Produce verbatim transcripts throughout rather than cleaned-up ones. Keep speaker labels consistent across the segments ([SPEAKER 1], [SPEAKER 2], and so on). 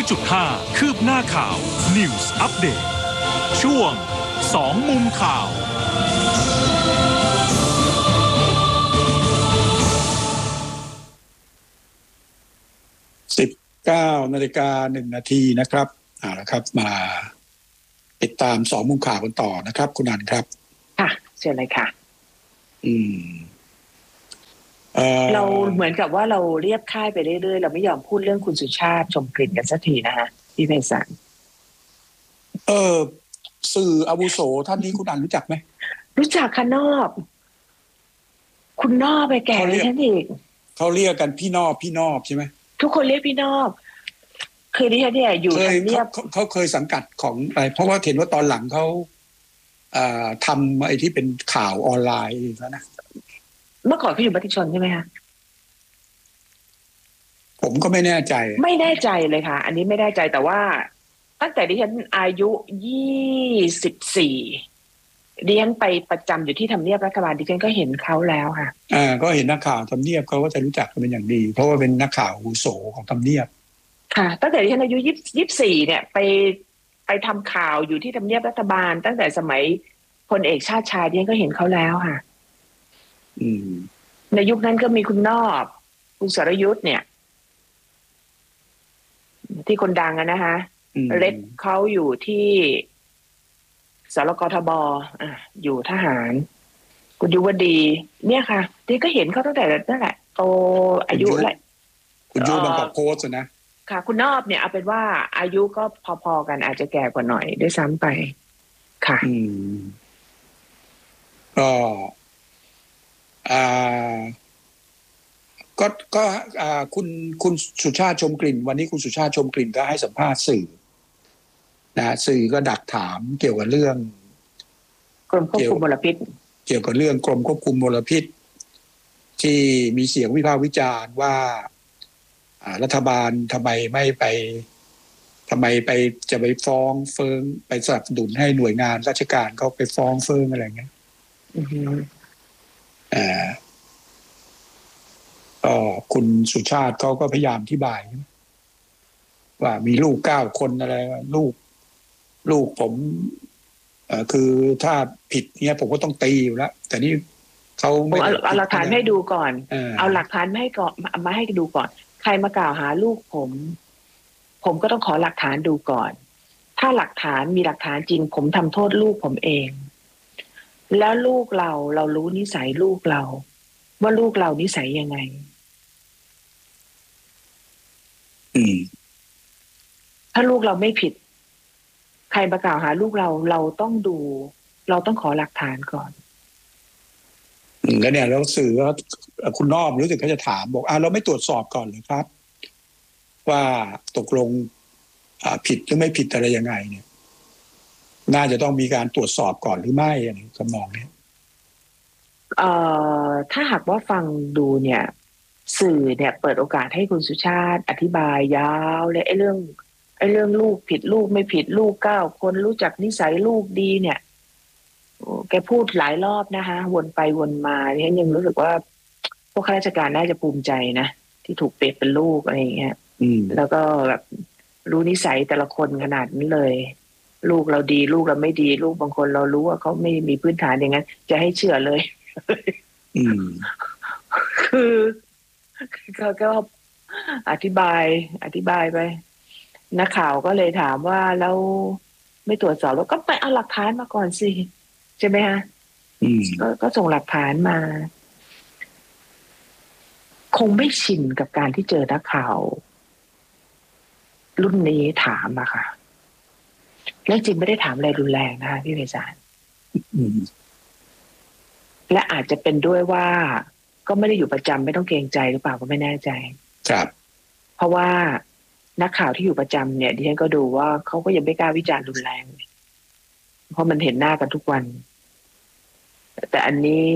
[SPEAKER 1] จุดห้า คืบหน้าข่าว News Update ช่วงสองมุมข่าว
[SPEAKER 2] สิบเก้านาฬิกาหนึ่งนาทีนะครับเอาละครับมาติดตามสองมุมข่าวกันต่อนะครับคุณอันครับ
[SPEAKER 3] ค่ะเชิญเลยค่ะ
[SPEAKER 2] อืม
[SPEAKER 3] เอ่อเราเหมือนกับว่าเราเรียบค่ายไปเรื่อยๆเราไม่ยอมพูดเรื่องคุณสุชาติชมกลิ่นกันสักทีนะฮะพี่ไพศาล
[SPEAKER 2] เออสื่ออาวุโสท่านนี้คุณอันรู้จักไหม
[SPEAKER 3] รู้จักค่ะนอบคุณนอบไปแก่เลยท่านอีก
[SPEAKER 2] เขาเรียกกันพี่นอบพี่นอบใช่ไหม
[SPEAKER 3] ทุกคนเรียกพี่นอบคือดิฉันเนี่ยอยู่ทำเนียบ
[SPEAKER 2] เขาเคยสังกัดของอะไรเพราะว่าเห็นว่าตอนหลังเขาอ่าทำไอ้ที่เป็นข่าวออนไลน์แล้วนะ
[SPEAKER 3] เมื่อก่อนเขาอยู่มติชนใช่ไหมคะ
[SPEAKER 2] ผมก็ไม่แน่ใจ
[SPEAKER 3] ไม่แน่ใจเลยค่ะอันนี้ไม่แน่ใจแต่ว่าตั้งแต่ดิฉันอายุยี่สิบสี่ดิฉันไปประจำอยู่ที่ทำเนียบรัฐบาลดิฉันก็เห็นเขาแล้วค่ะ
[SPEAKER 2] อ่าก็เห็นนักข่าวทำเนียบเขาก็จะรู้จักกันเป็นอย่างดีเพราะว่าเป็นนักข่าวอาวุโสของทำเนียบ
[SPEAKER 3] ค่ะตั้งแต่ดิฉันอายุยี่สิบสี่เนี่ยไปไปทำข่าวอยู่ที่ทำเนียบรัฐบาลตั้งแต่สมัยพลเอกชาติชายดิฉันก็เห็นเขาแล้วค่ะ
[SPEAKER 2] อืม
[SPEAKER 3] ในยุคนั้นก็มีคุณนอบคุณสรยุทธเนี่ยที่คนดังอะนะคะเล็กเขาอยู่ที่สรกทบอ่ะอยู่ทหารคุณยุวดีเนี่ยค่ะที่ก็เห็นเขาตั้งแต่นั่นแหละโตอายุแหละ
[SPEAKER 2] คุณยุบางกอกโพสต์นะ
[SPEAKER 3] ค่ะคุณนอบเนี่ยเอาเป็นว่าอายุก็พอๆกันอาจจะแก่กว่าหน่อยด้วยซ้ำไปค่ะ
[SPEAKER 2] อืมก็อ่าก็ก็อ่าคุณคุณสุชาติชมกลิ่นวันนี้คุณสุชาติชมกลิ่นก็ให้สัมภาษณ์สื่อนะสื่อก็ดักถามเกี่ยวกับเรื่อง
[SPEAKER 3] กรมควบคุมมลพิษ
[SPEAKER 2] เกี่ยวกับเรื่องกรมควบคุมมลพิษที่มีเสียงวิพากษ์วิจารณ์ว่ารัฐบาลทำไมไม่ไปทำไมไปจะไปฟ้องเฟิงไปสนับสนุนให้หน่วยงานราชการเขาไปฟ้องเฟิงอะไรเงี้ยอ่าก็คุณสุชาติเขาก็พยายามอธิบายว่ามีลูกเก้าคนอะไรลูกลูกผมเอ่อคือถ้าผิดเนี่ยผมก็ต้องตีอยู่แล้วแต่นี่เขาไม่
[SPEAKER 3] เอาเอาหลักฐานให้ดูก่อนเอาหลักฐานมาให้ก่อนมาให้ดูก่อนใครมากล่าวหาลูกผมผมก็ต้องขอหลักฐานดูก่อนถ้าหลักฐานมีหลักฐานจริงผมทำโทษลูกผมเองแล้วลูกเราเรารู้นิสัยลูกเราว่าลูกเรานิสัยยังไง
[SPEAKER 2] อืม
[SPEAKER 3] ถ้าลูกเราไม่ผิดใครมากล่าวหาลูกเราเราต้องดูเราต้องขอหลักฐานก่อน
[SPEAKER 2] แล้วเนี่ยแล้วสื่อว่าคุณนอบรู้สึกเขาจะถามบอกอ่าเราไม่ตรวจสอบก่อนเลยครับว่าตกลงผิดหรือไม่ผิดอะไรยังไงเนี่ยน่าจะต้องมีการตรวจสอบก่อนหรือไม่อะไรคำนองเนี่ย
[SPEAKER 3] เอ่อถ้าหากว่าฟังดูเนี่ยสื่อเนี่ยเปิดโอกาสให้คุณสุชาติอธิบายยาวเลยไอ้เรื่องไอ้เรื่องลูกผิดลูกไม่ผิดลูกเก้าคนรู้จักนิสัยลูกดีเนี่ยแกพูดหลายรอบนะคะวนไปวนมาเนี่ยยังรู้สึกว่าพวกข้าราชการน่าจะภูมิใจนะที่ถูกเปรียบเป็นลูกอะไรอย่างเงี้ยแล้วก็แบบรู้นิสัยแต่ละคนขนาดนี้เลยลูกเราดีลูกเราไม่ดีลูกบางคนเรารู้ว่าเขาไม่มีพื้นฐานอย่างนั้นจะให้เชื่อเลยคือเขาก็อธิบายอธิบายไปนักข่าวก็เลยถามว่าแล้วไม่ตรวจสอบแล้วก็ไปเอาหลักฐานมาก่อนสิใช่ไหมฮะก็ก็ส่งหลักฐานมาคงไม่ชินกับการที่เจอนักข่าวรุ่นนี้ถามอะค่ะแล้วจริงไม่ได้ถามอะไรรุนแรงนะคะพี่เมษานและอาจจะเป็นด้วยว่าก็ไม่ได้อยู่ประจำไม่ต้องเกรงใจหรือเปล่าก็ไม่แน่ใจ
[SPEAKER 2] ครับ
[SPEAKER 3] เพราะว่านักข่าวที่อยู่ประจำเนี่ยดิฉันก็ดูว่าเขาก็ยังไม่กล้าวิจารณ์รุนแรงเพราะมันเห็นหน้ากันทุกวันแต่อันนี้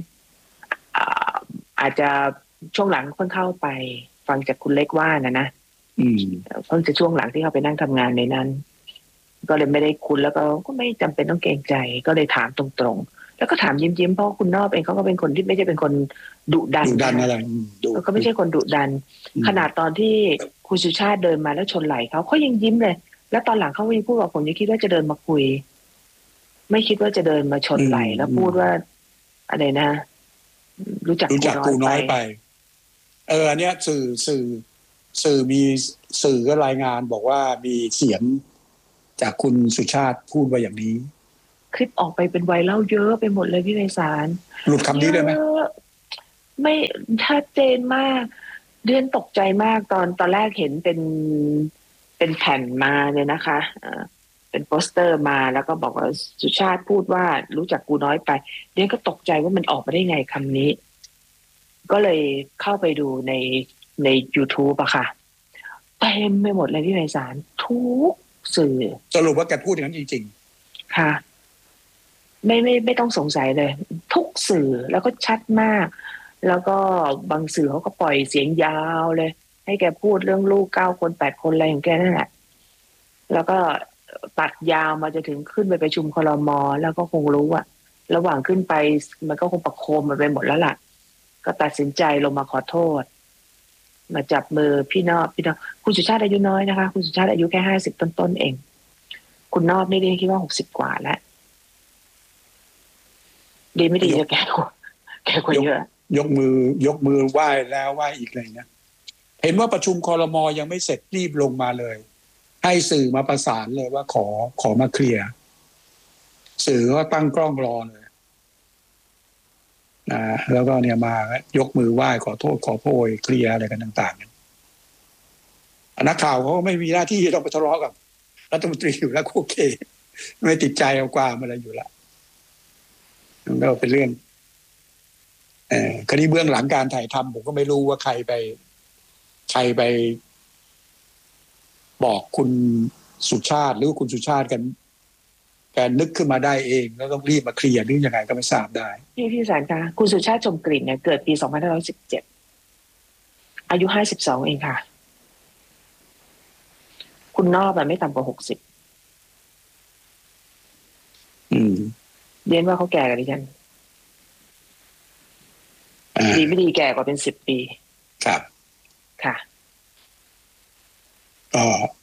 [SPEAKER 3] อาจจะช่วงหลังเพิ่งเข้าไปฟังจากคุณเล็กว่านะนะเพิ่งจะช่วงหลังที่เขาไปนั่งทำงานในนั้นก็เลยไม่ได้คุ้นแล้วก็ก็ไม่จำเป็นต้องเกรงใจก็เลยถามตรงๆแล้วก็ถามยิ้มๆเพราะคุณนอบเองเขาก็เป็นคนที่ไม่ใช่เป็นคนดุดัน
[SPEAKER 2] ดุดันอะไร
[SPEAKER 3] ก็ไม่ใช่คนดุดันขนาดตอนที่คุณสุชาติเดินมาแล้วชนไหล่เขาเขายังยิ้มเลยแล้วตอนหลังเขาก็ยังพูดว่าผมยังคิดว่าจะเดินมาคุยไม่คิดว่าจะเดินมาชนไหล่แล้วพูดว่าอะไรนะรู้จัก
[SPEAKER 2] รู้จักกูน้อยไป เอออันเนี้ยสื่อสื่อสื่อมีสื่อก็รายงานบอกว่ามีเสียงจากคุณสุชาติพูดว่าอย่างนี้
[SPEAKER 3] คลิปออกไปเป็นไวรัลเยอะไปหมดเลยพี่ไพศาล
[SPEAKER 2] หลุดคำนี้ได้ไหม
[SPEAKER 3] ไม่ชัดเจนมากเดือนตกใจมากตอนตอนแรกเห็นเป็นเป็นแผ่นมาเนี่ยนะคะเป็นโปสเตอร์มาแล้วก็บอกว่าสุชาติพูดว่ารู้จักกูน้อยไปเดือนก็ตกใจว่ามันออกมาได้ไงคำนี้ก็เลยเข้าไปดูในใน YouTube อะค่ะเต็มไปหมดเลยพี่ไพศาลทุกสื่อ
[SPEAKER 2] สรุปว่าแกพูดอย่างนั้นจริง
[SPEAKER 3] ๆค่ะไม่ไม่ไม่ต้องสงสัยเลยทุกสื่อแล้วก็ชัดมากแล้วก็บางสื่อเขาก็ปล่อยเสียงยาวเลยให้แกพูดเรื่องลูกเก้าคนแปดคนอะไรของแกนั่นแหละแล้วก็ตัดยาวมาจะถึงขึ้นไปประชุมครม.แล้วก็คงรู้ว่าระหว่างขึ้นไปมันก็คงประโคมมันไปหมดแล้วล่ะก็ตัดสินใจลงมาขอโทษมาจับมือพี่นอบพี่นอบคุณสุชาติอายุน้อยนะคะคุณสุชาติอายุแค่ห้าสิบต้นๆเองคุณนอบนี่ได้คิดว่าหกสิบกว่าแล้วดีไม่ดีจะแก่กว่าแก่กว่าเยอะ
[SPEAKER 2] ยกมือยกมือไหว้แล้วไหว้อีกเลยนะเห็นว่าประชุมครม.ยังไม่เสร็จรีบลงมาเลยให้สื่อมาประสานเลยว่าขอขอมาเคลียร์สื่อก็ตั้งกล้องรอเลยนะแล้วก็เนี่ยมายกมือไหว้ขอโทษขอโพยเคลียร์อะไรกันต่างๆนักข่าวเขาไม่มีหน้าที่ต้องไปทะเลาะกับรัฐมนตรีอยู่แล้วโอเคไม่ติดใจเอาความอะไรอยู่ละมันก็เป็นเรื่องเอ่อคดีเบื้องหลังการถ่ายทำผมก็ไม่รู้ว่าใครไปใครไปบอกคุณสุชาติหรือคุณสุชาติกันแกนึกขึ้นมาได้เองแล้วต้องรีบมาเคลียร์หรือยังไงก็ไม่ทราบได้
[SPEAKER 3] พี่พี่สารคะคุณสุชาติชมกลิ่นเนี่ยเกิดปีสองพันห้าร้อยสิบเจ็ดอายุห้าสิบสองเองค่ะคุณนอบไม่ต่ำกว่าหกสิบ
[SPEAKER 2] อืม
[SPEAKER 3] เรียนว่าเขาแก่กันดิฉันดีไม่ดีแก่กว่าเป็นสิบปี
[SPEAKER 2] ครับ
[SPEAKER 3] ค่ะ
[SPEAKER 2] ก็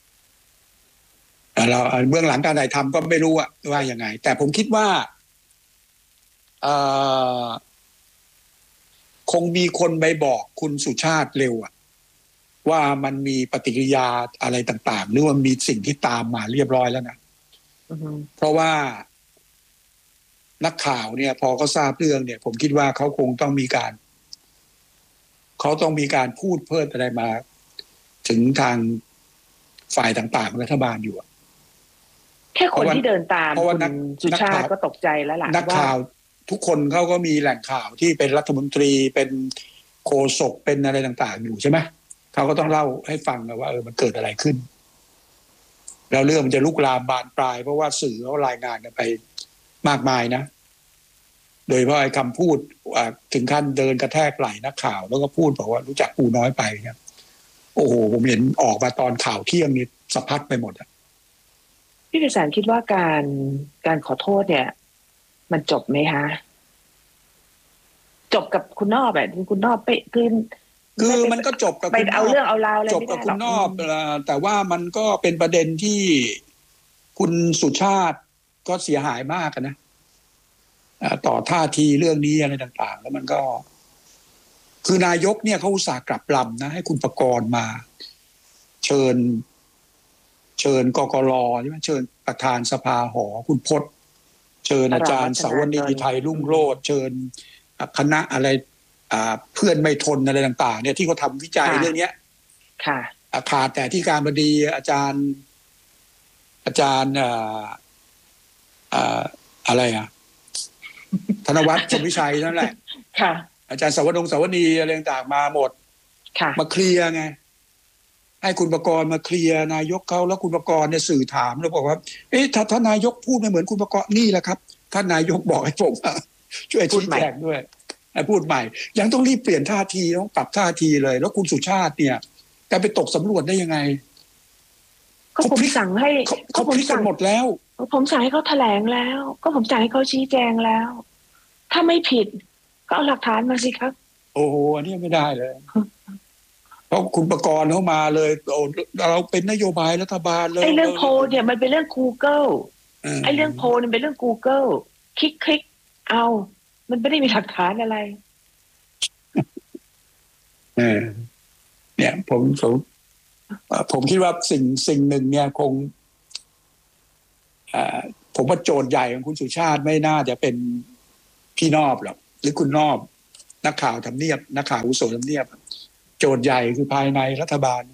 [SPEAKER 2] เราเบื้องหลังการถ่ายทำก็ไม่รู้ว่าว่ายังไงแต่ผมคิดว่าเอ่อคงมีคนไปบอกคุณสุชาติเร็วอะว่ามันมีปฏิกิริยาอะไรต่างๆหรือว่ามีสิ่งที่ตามมาเรียบร้อยแล้วนะ
[SPEAKER 3] uh-huh.
[SPEAKER 2] เพราะว่านักข่าวเนี่ยพอเขาทราบเรื่องเนี่ยผมคิดว่าเขาคงต้องมีการเขาต้องมีการพูดเพิ่มอะไรมาถึงทางฝ่ายต่างๆรัฐบาลอยู่
[SPEAKER 3] แค่คนที่เดินตามคุณสุชาติก็ตกใจแล้วล่ะ
[SPEAKER 2] นักข่าวทุกคนเขาก็มีแหล่งข่าวที่เป็นรัฐมนตรีเป็นโฆษกเป็นอะไรต่างๆอยู่ใช่ไหมเขาก็ต้องเล่าให้ฟังนะว่าเออมันเกิดอะไรขึ้นแล้วเรื่องมันจะลุกลามบานปลายเพราะว่าสื่อเขารายงานกันไปมากมายนะโดยเฉพาะไอ้คำพูดถึงขั้นเดินกระแทกไหล่นักข่าวแล้วก็พูดบอกว่ารู้จักกูน้อยไปเนี่ยโอ้โหผมเห็นออกมาตอนข่าวเที่ยงนี่สะพัดไปหมดอ่ะ
[SPEAKER 3] พี่กฤษณคิดว่าการการขอโทษเนี่ยมันจบไหมคะจบกับคุณนอบแบบคุณนอบไปคือ
[SPEAKER 2] คือมันก็จบกับ
[SPEAKER 3] ไปเอาเรื่องเอาราวอะไร
[SPEAKER 2] จบกับคุณนอบแต่ว่ามันก็เป็นประเด็นที่คุณสุชาติก็เสียหายมากนะต่อท่าทีเรื่องนี้อะไรต่างๆแล้วมันก็คือนายกเนี่ยเขาอุตส่าห์กลับลำนะให้คุณประกรณ์มาเชิญเชิญกกรใช่ไหมเชิญประธานสภาหอคุณพจน์เชิญอาจารย์สาวนีไทยรุ่งโรจน์เชิญคณะอะไรเพื่อนไม่ทนอะไรต่างๆเนี่ยที่เขาทำวิจัยเรื่องนี้
[SPEAKER 3] ค่ะ
[SPEAKER 2] ขาดแต่ที่การบดีอาจารย์อาจารย์อะไรอ่ะธนวัฒน์ชมวิชัยนั่นแหละ
[SPEAKER 3] ค่ะ
[SPEAKER 2] อาจารย์สาวงสาวนีอะไรต่างๆมาหมดมาเคลียร์ไงให้คุณประกรณ์มาเคลียร์นายกเขาแล้วคุณประกรณ์เนี่ยสื่อถามแล้วบอกว่าเอ๊ะถ้าท่านนายกพูดไม่เหมือนคุณประกรณ์นี่แหละครับท่านนายกบอกให้ผมช่วยชี้แจงด้วยให้พูดใหม่ยังต้องรีบเปลี่ยนท่าทีต้องปรับท่าทีเลยแล้วคุณสุชาติเนี่ยแกไปตกสำรวจได้ยังไง
[SPEAKER 3] ก็ผมสั่งให้
[SPEAKER 2] เขาพลิกกันหมดแล้ว
[SPEAKER 3] ผมสั่งให้เขาแถลงแล้วก็ผมสั่งให้เขาชี้แจงแล้วถ้าไม่ผิดก็เอาหลักฐานมาสิครับ
[SPEAKER 2] โอ้โหอันนี้ไม่ได้เลยเพราะคุณประกรณ์เข้ามาเลยโอ้เราเป็นนโยบายรัฐบาลเลย
[SPEAKER 3] ไอ้เรื่องโพลเนี่ยมันเป็นเรื่อง Google
[SPEAKER 2] เออ
[SPEAKER 3] ไอ้เรื่องโพลเนี่ยเป็นเรื่อง Google คลิกคลิกเอามันไม่ได้มีหลักฐานอะไร
[SPEAKER 2] เออเนี่ยผมผมเอ่อผมคิดว่าสิ่งสิ่งหนึ่งเนี่ยคงเอ่อผมว่าโจทย์ใหญ่ของคุณสุชาติไม่น่าจะเป็นพี่นอบหรอกหรือคุณนอบนักข่าวทำเนียบนักข่าวอาวุโสทำเนียบโจทย์ใหญ่คือภายในรัฐบาล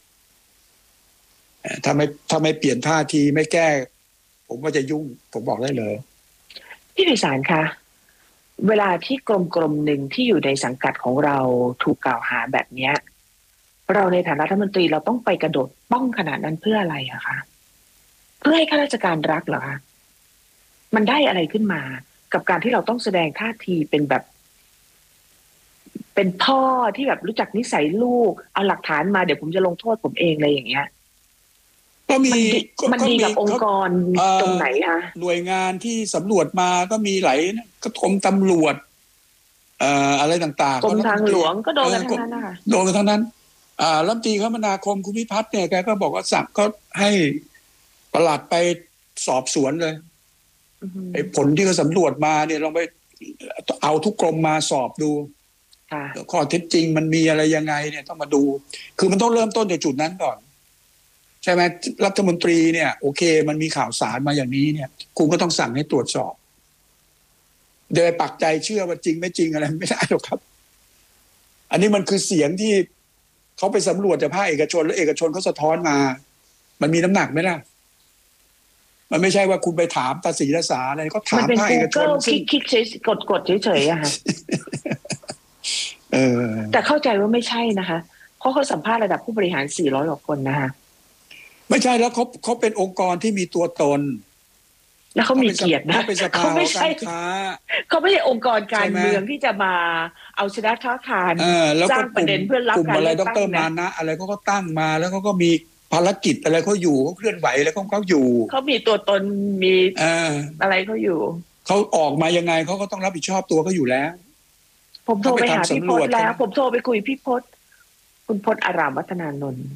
[SPEAKER 2] เอ่อถ้าไม่ถ้าไม่เปลี่ยนท่าทีไม่แก้ผมว่าจะยุ่งผมบอกได้เลย
[SPEAKER 3] พี่ดิสารคะเวลาที่กรมกรมหนึ่งที่อยู่ในสังกัดของเราถูกกล่าวหาแบบเนี้ยเราในฐานะรัฐมนตรีเราต้องไปกระโดดป้องขนาดนั้นเพื่ออะไรอะคะเพื่อให้ข้าราชการรักเหรอคะมันได้อะไรขึ้นมากับการที่เราต้องแสดงท่าทีเป็นแบบ เป็นพ่อที่แบบรู้จักนิสัยลูกเอาหลักฐานมาเดี๋ยวผมจะลงโทษผมเองเลยอย่างเงี้ย
[SPEAKER 2] ก็มี
[SPEAKER 3] มันดีมันดีกับองค์กร
[SPEAKER 2] เอ่อ
[SPEAKER 3] ตรงไหนคะ
[SPEAKER 2] หน่วยงานที่สำรวจมาก็มีหลายก็กรมตำรวจเอ่ออะไรต่างๆ
[SPEAKER 3] กรมทางหลวงก็โดนกัน
[SPEAKER 2] เออ
[SPEAKER 3] ทั้งนั้นนะคะ
[SPEAKER 2] โดนกันทั้งนั้นอ่ารัฐมนตรีคมนาคมคุณพิพัฒน์เนี่ยแกก็บอกว่าสั่งก็ให้ปลัดไปสอบสวนเลย
[SPEAKER 3] อือฮึ
[SPEAKER 2] ไอ้ผลที่เขาสำรวจมาเนี่ยลองไปเอาทุกกรมมาสอบดู
[SPEAKER 3] ค่ะ
[SPEAKER 2] ข้อเท็จจริงมันมีอะไรยังไงเนี่ยต้องมาดู คือมันต้องเริ่มต้นจากจุดนั้นก่อนใช่ไหมรัฐมนตรีเนี่ยโอเคมันมีข่าวสารมาอย่างนี้เนี่ยคุณก็ต้องสั่งให้ตรวจสอบโดยปักใจเชื่อว่าจริงไม่จริงอะไรไม่ได้หรอกครับ อันนี้มันคือเสียงที่เขาไปสำรวจจากภาคเอกชนแล้วเอกชนเขาสะท้อนมา มันมีน้ำหนักไหมล่ะมันไม่ใช่ว่าคุณไปถามตาสีตาสาอะไรก็
[SPEAKER 3] มั
[SPEAKER 2] ถาน ม
[SPEAKER 3] เป็น
[SPEAKER 2] ภาคเอกชน
[SPEAKER 3] Google ค
[SPEAKER 2] ซึ่
[SPEAKER 3] ลิ
[SPEAKER 2] ง
[SPEAKER 3] กคลิกเฉยกดกดเฉยๆอะค่ะ
[SPEAKER 2] เออ
[SPEAKER 3] แต่เข้าใจว่าไม่ใช่นะคะ เพราะเขาสัมภาษณ์ระดับผู้บริหารสี่ร้อยกว่าคนนะคะ
[SPEAKER 2] ไม่ใช่แล้วเขาเขาเป็นองค์กรที่มีตัวตน
[SPEAKER 3] แล้วเขามีเกียรตินะ
[SPEAKER 2] เขาเป็นสภา
[SPEAKER 3] เขา
[SPEAKER 2] ห
[SPEAKER 3] ไม่
[SPEAKER 2] อ
[SPEAKER 3] ใช่
[SPEAKER 2] การค้า
[SPEAKER 3] เขาไม่ใช่องค์กรการ
[SPEAKER 2] ใช่ไหม
[SPEAKER 3] เมืองที่จะมาเอาชนะค้าขาน
[SPEAKER 2] เออแล้ว
[SPEAKER 3] ส
[SPEAKER 2] ก็
[SPEAKER 3] ร้างประเด็นเพื่อรับ
[SPEAKER 2] กลุ่ม
[SPEAKER 3] การ
[SPEAKER 2] อะไร
[SPEAKER 3] เลือก
[SPEAKER 2] ด
[SPEAKER 3] ตั้
[SPEAKER 2] รง มา
[SPEAKER 3] นะ
[SPEAKER 2] นะ อะไรเขาก็ตั้งมา แล้วเขาก็มีภารกิจอะไรเขาอยู่เขาเคลื่อนไหวอะไรของเขาอยู่
[SPEAKER 3] เขามีตัวตนมี
[SPEAKER 2] เออ
[SPEAKER 3] อะไรเขาอยู่
[SPEAKER 2] เขาออกมายังไงเขาก็ต้องรับผิดชอบตัวเขาอยู่แล้ว
[SPEAKER 3] ผมโทรไปหา
[SPEAKER 2] เขาไปทำ
[SPEAKER 3] พี่พ
[SPEAKER 2] สำรว
[SPEAKER 3] จ
[SPEAKER 2] จ
[SPEAKER 3] น์แล้ว
[SPEAKER 2] ใช่ไหม
[SPEAKER 3] ผมโทรไปคุยพี่พจน์คุณพจน์อารามวัฒนานนท์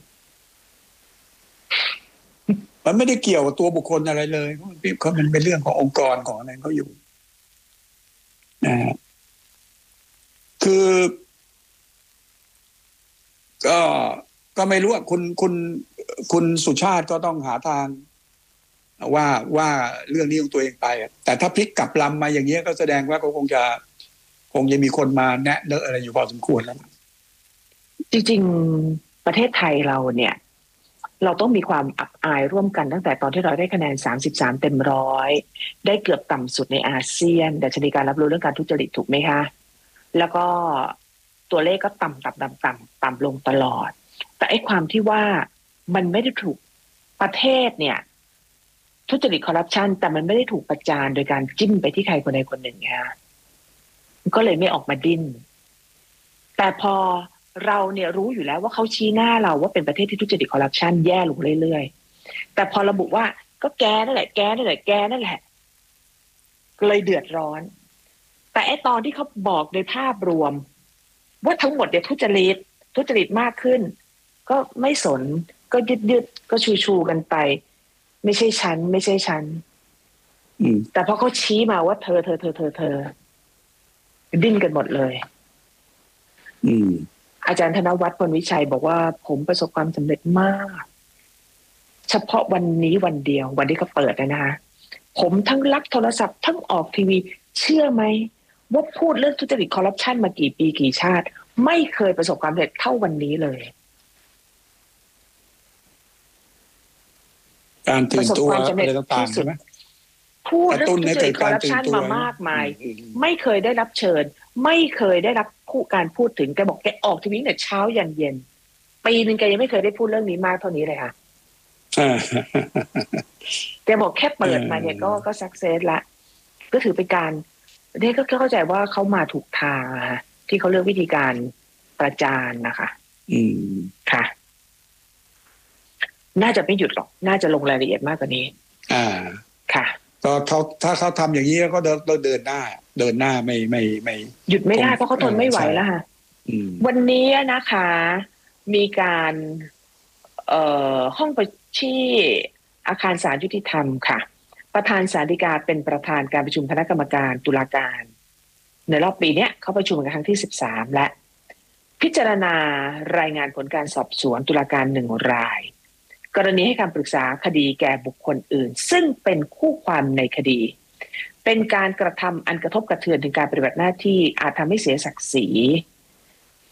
[SPEAKER 2] มันไม่ได้เกี่ยวกับตัวบุคคลอะไรเลยเขามันเป็นเรื่องขององค์กรของอะไรเขาอยู่นะฮะคือ ก็ก็ไม่รู้ว่าคุณคุณคุณสุชาติก็ต้องหาทาง ว่าว่าเรื่องนี้ของตัวเองไปอะแต่ถ้าพลิกกลับลำมาอย่างเงี้ยก็แสดงว่าเขาคงจะคงจะมีคนมาแนะเนอะอะไรอยู่พอสมควรแล้ว
[SPEAKER 3] จริงๆประเทศไทยเราเนี่ย เราต้องมีความอับอายร่วมกันตั้งแต่ตอนที่เราได้คะแนนสามสิบสามเต็มร้อยได้เกือบต่ำสุดในอาเซียนดัชนีการรับรู้เรื่องการทุจริตถูกไหมคะแล้วก็ตัวเลขก็ต่ำต่ำต่ำต่ำต่ำลงตลอด แต่ไอ้ความที่ว่ามันไม่ได้ถูกประเทศเนี่ยทุจริตคอร์รัปชันแต่มันไม่ได้ถูกประจานโดยการจิ้มไปที่ใครคนใดคนหนึ่งไงก็เลยไม่ออกมาดิ้นแต่พอเราเนี่ยรู้อยู่แล้วว่าเขาชี้หน้าเราว่าเป็นประเทศที่ทุจริตคอร์รัปชันแย่ลงเรื่อยๆแต่พอระบุว่าก็แกนั่นแหละแกนั่นแหละแกนั่นแหละเลยเดือดร้อนแต่ไอ้ตอนที่เขาบอกโดยภาพรวมว่าทั้งหมดเนี่ยทุจริตทุจริตมากขึ้นก็ไม่สนก็ยึดยึดก็ชูชูกันไปไม่ใช่ฉันไม่ใช่ฉัน
[SPEAKER 2] อืม
[SPEAKER 3] แต่พอเขาชี้มาว่าเธอเธอเธอเธอเธอดิ้นกันหมดเลย
[SPEAKER 2] อืม
[SPEAKER 3] อาจารย์ธนวัฒน์พลวิชัยบอกว่าผมประสบความสำเร็จมาก เฉพาะวันนี้วันเดียววันที่เขาเปิดนะนะคะผมทั้งรับโทรศัพท์ทั้งออกทีวีเชื่อไหมว่าพูดเรื่องทุจริตคอร์รัปชันมากี่ปีกี่ชาติไม่เคยประสบความสำเร็จเท่าวันนี้เลย
[SPEAKER 2] การตื่นตัว
[SPEAKER 3] ประสบความสำเร็จ
[SPEAKER 2] อะไรต่าง
[SPEAKER 3] ที่
[SPEAKER 2] ๆ
[SPEAKER 3] สุด
[SPEAKER 2] ใช่ไหม
[SPEAKER 3] พูด
[SPEAKER 2] กระ
[SPEAKER 3] เรื่อ
[SPEAKER 2] ตุ้
[SPEAKER 3] ง
[SPEAKER 2] น
[SPEAKER 3] ทุ
[SPEAKER 2] ให้
[SPEAKER 3] จ
[SPEAKER 2] เกิ
[SPEAKER 3] ริ
[SPEAKER 2] ด
[SPEAKER 3] ตคอ
[SPEAKER 2] การ
[SPEAKER 3] ร์รัป
[SPEAKER 2] ตื่น
[SPEAKER 3] ชัน
[SPEAKER 2] ตัว
[SPEAKER 3] มามากมาย
[SPEAKER 2] อืม
[SPEAKER 3] ไม่เคยได้รับเชิญ ไม่เคยได้รับผู้การพูดถึงแกบอกแกออกทีวีเนี่ยเช้ายันเย็นปีหนึ่งแกยังไม่เคยได้พูดเรื่องนี้มากเท่านี้เลยค่ะ
[SPEAKER 2] อ่า
[SPEAKER 3] แกบอกแค่เปิดมาเนี่ยก็ก็สักเซสละก็ถือเป็นการเนี่ยก็เข้าใจว่าเขามาถูกทางอะค่ะที่เขาเลือกวิธีการประจานนะคะ
[SPEAKER 2] อืม
[SPEAKER 3] ค่ะ น่าจะไม่หยุดหรอกน่าจะลงรายละเอียดมากกว่านี้
[SPEAKER 2] อ่า
[SPEAKER 3] ค่ะ
[SPEAKER 2] ก็เขาถ้าเขาทำอย่างนี้ก็เดินเดินหน้า เดินหน้าไม่ไม่ไม่
[SPEAKER 3] หยุดไม่ได้
[SPEAKER 2] ผม
[SPEAKER 3] เพราะเขาทนไม่ไหวแล้วค่ะ
[SPEAKER 2] อืม
[SPEAKER 3] วันนี้นะคะมีการเอ่อห้องประที่อาคารศาลยุติธรรมค่ะประธานศาลฎีกาเป็นประธานการประชุมคณะกรรมการตุลาการในรอบปีนี้เขาประชุมกันครั้งที่สิบสามและพิจารณารายงานผลการสอบสวนตุลาการหนึ่งรายกรณีให้การปรึกษาคดีแก่บุคคลอื่นซึ่งเป็นคู่ความในคดีเป็นการกระทำอันกระทบกระเทือนถึงการปฏิบัติหน้าที่อาจทำให้เสียศักดิ์ศรี